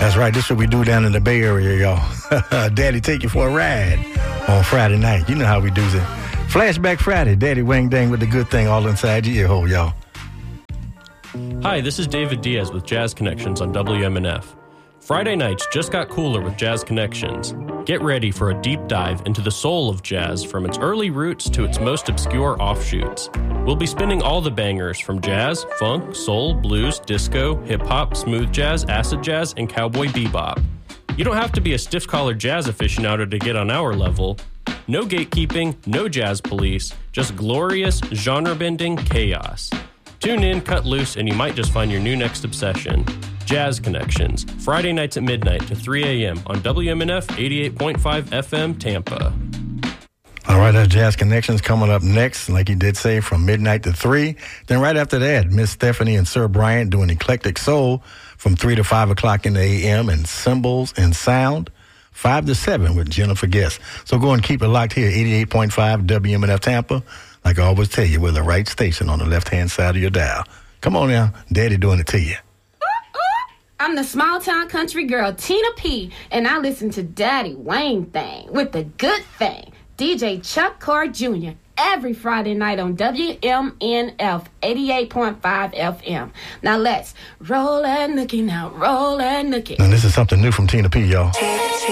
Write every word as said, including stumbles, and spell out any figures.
That's right. This is what we do down in the Bay Area, y'all. Daddy take you for a ride on Friday night. You know how we do it. Flashback Friday. Daddy Wang Dang with the good thing all inside your ear hole, y'all. Hi, this is David Diaz with Jazz Connections on W M N F. Friday nights just got cooler with Jazz Connections. Get ready for a deep dive into the soul of jazz from its early roots to its most obscure offshoots. We'll be spinning all the bangers from jazz, funk, soul, blues, disco, hip-hop, smooth jazz, acid jazz, and cowboy bebop. You don't have to be a stiff-collared jazz aficionado to get on our level. No gatekeeping, no jazz police, just glorious, genre-bending chaos. Tune in, cut loose, and you might just find your new next obsession. Jazz Connections, Friday nights at midnight to three a.m. on W M N F eighty-eight point five F M Tampa. All right, that's Jazz Connections coming up next, like he did say, from midnight to three. Then right after that, Miss Stephanie and Sir Bryant doing Eclectic Soul from three to five o'clock in the a m and Cymbals and Sound, five to seven with Jennifer Guest. So go and keep it locked here, eighty-eight point five W M N F Tampa. Like I always tell you, we're the right station on the left-hand side of your dial. Come on now, Daddy doing it to you. I'm the small-town country girl, Tina P., and I listen to Daddy Wang Thing with the good thing, D J Chuck Carr Junior, every Friday night on W M N F eighty-eight point five F M. Now let's roll and nookie now, roll and nookie. Now this is something new from Tina P., y'all.